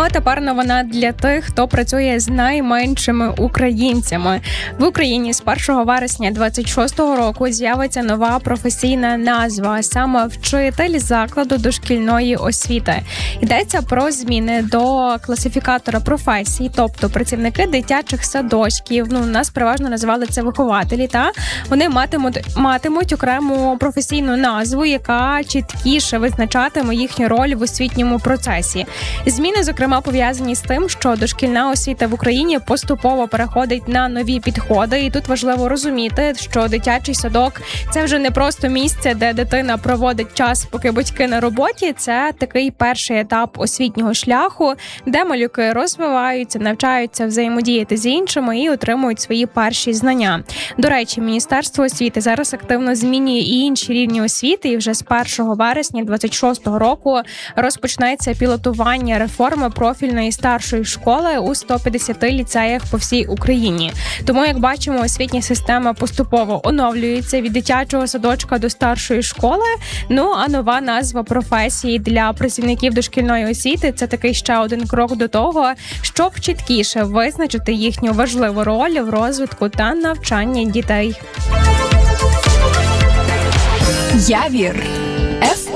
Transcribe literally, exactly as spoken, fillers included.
а тепер новина для тих, хто працює з найменшими українцями. В Україні з першого вересня двадцять шостого року з'явиться нова професійна назва, а саме вчитель закладу дошкільної освіти. Йдеться про зміни до класифікатора професій, тобто працівники дитячих садочків, ну, нас переважно називали це вихователі, та вони матимуть, матимуть окрему професійну назву, яка чіткіше визначатиме їхню роль в освітньому процесі. Зміни, зокрема, пов'язані з тим, що дошкільна освіта в Україні поступово переходить на нові підходи, і тут важливо розуміти, що дитячий садок – це вже не просто місце, де дитина проводить час, поки батьки на роботі, це такий перший етап освітнього шляху, де малюки розвиваються, навчаються взаємодіяти з іншими і отримують свої перші знання. До речі, Міністерство освіти зараз активно змінює і інші рівні освіти, і вже з першого вересня двадцять шостого року розпочнеться пілотування реформи профільної старшої школи у сто п'ятдесят ліцеях по всій Україні. Тому, як бачимо, освітня система поступово оновлюється від дитячого садочка до старшої школи. Ну, а нова назва професії для працівників дошкільної освіти – це такий ще один крок до того, щоб чіткіше визначити їхню важливу роль в розвитку та навчанні дітей. Явір.